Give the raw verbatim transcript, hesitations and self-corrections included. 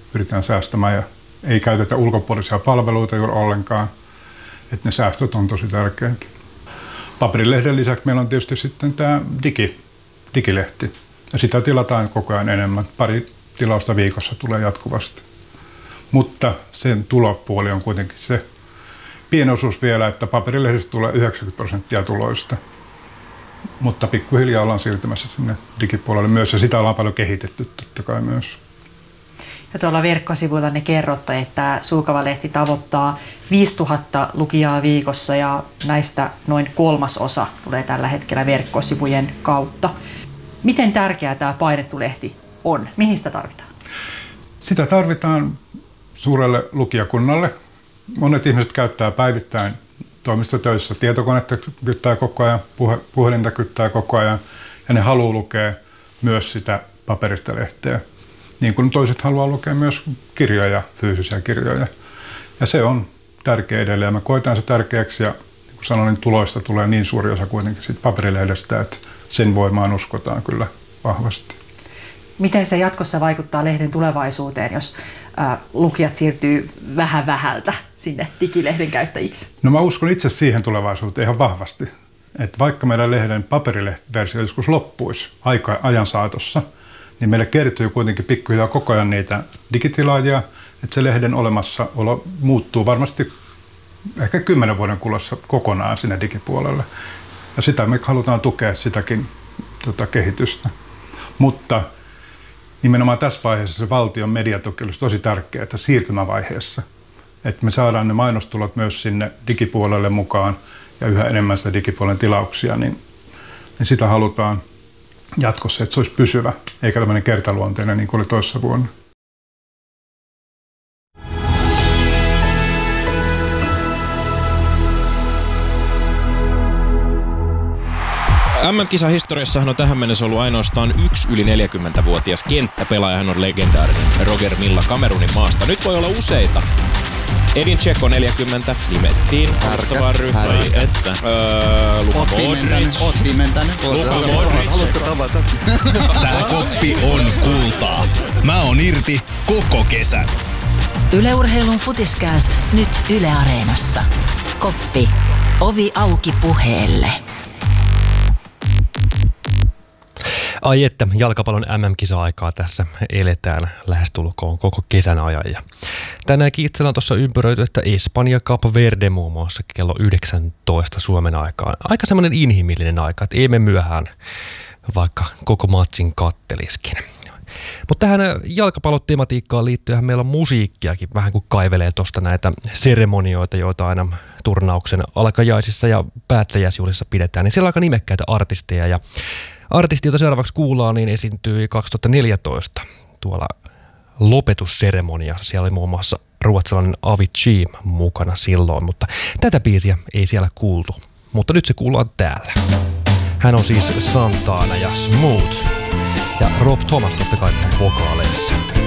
pyritään säästämään ja ei käytetä ulkopuolisia palveluita juuri ollenkaan. Että ne säästöt on tosi tärkeitä. Paperilehden lisäksi meillä on tietysti sitten tämä digi, digilehti. Ja sitä tilataan koko ajan enemmän. Pari tilausta viikossa tulee jatkuvasti. Mutta sen tulopuoli on kuitenkin se pieni osuus vielä, että paperilehdestä tulee yhdeksänkymmentä prosenttia tuloista. Mutta pikkuhiljaa ollaan siirtymässä sinne digipuolelle myös, ja sitä ollaan paljon kehitetty totta kai myös. Ja tuolla verkkosivuilla ne kerrotte, että Sulkava-lehti tavoittaa viisituhatta lukijaa viikossa, ja näistä noin kolmasosa tulee tällä hetkellä verkkosivujen kautta. Miten tärkeää tämä painettu lehti on? Mihin sitä tarvitaan? Sitä tarvitaan suurelle lukijakunnalle. Monet ihmiset käyttää päivittäin toimistotöissä tietokonetta kyttää koko ajan, puhe, puhelinta kyttää koko ajan, ja ne haluaa lukea myös sitä paperista lehteä. Niin kuin toiset haluaa lukea myös kirjoja, fyysisiä kirjoja. Ja se on tärkeä edelleen. Me koetaan se tärkeäksi, ja niin kuin sanoin, niin tuloista tulee niin suuri osa kuitenkin siitä paperilehdestä, että sen voimaan uskotaan kyllä vahvasti. Miten se jatkossa vaikuttaa lehden tulevaisuuteen, jos ä, lukijat siirtyy vähän vähältä sinne digilehden käyttäjiksi? No mä uskon itse siihen tulevaisuuteen ihan vahvasti. Että vaikka meidän lehden paperiversio joskus loppuisi aika, ajan saatossa, niin meille kertyy kuitenkin pikkuhiljaa koko ajan niitä digitilaajia, että se lehden olemassaolo muuttuu varmasti ehkä kymmenen vuoden kuluessa kokonaan sinne digipuolelle. Ja sitä me halutaan tukea sitäkin tota, kehitystä. Mutta nimenomaan tässä vaiheessa se valtion mediatuki olisi tosi tärkeää siirtymävaiheessa. Että me saadaan ne mainostulot myös sinne digipuolelle mukaan ja yhä enemmän sitä digipuolen tilauksia, niin, niin sitä halutaan jatkossa, että se olisi pysyvä, eikä tämmöinen kertaluonteinen niin kuin oli toissa vuonna. M M-kisahistoriassahan on tähän mennessä ollut ainoastaan yksi yli neljäkymmentävuotias kenttäpelaaja. Hän on legendaarinen Roger Milla Kamerunin maasta. Nyt voi olla useita. Edin Dzeko neljäkymmentä nimettiin alustavaan ryhmään. Että. Öö, Luka Modric. Oot pimentänyt. Luka Modric. Haluatko tavata? Tää koppi on kultaa. Mä oon irti koko kesän. Yle Urheilun Futiskääst nyt Yle Areenassa. Koppi. Ovi auki puheelle. Ai että, jalkapallon M M-kisa-aikaa tässä eletään lähestulkoon koko kesän ajan. Ja tänäänkin itsellä on tuossa ympäröity, että Espanja Cape Verde muun muassa kello yhdeksäntoista Suomen aikaan. Aika semmoinen inhimillinen aika, että ei me myöhään, vaikka koko matsin katteliskin. Mutta tähän jalkapallotematiikkaan liittyen meillä on musiikkiakin vähän kuin kaivelee tuosta näitä seremonioita, joita aina turnauksen alkajaisissa ja päättäjäisjuhlissa pidetään. Niin siellä on aika nimekkäitä artisteja, ja artisti, jota seuraavaksi kuullaan, niin esiintyi kaksituhattaneljätoista tuolla lopetusseremoniassa. Siellä oli muun muassa ruotsalainen Avicii mukana silloin, mutta tätä biisiä ei siellä kuultu. Mutta nyt se kuullaan täällä. Hän on siis Santana ja Smooth ja Rob Thomas totta kai vokaaleissa.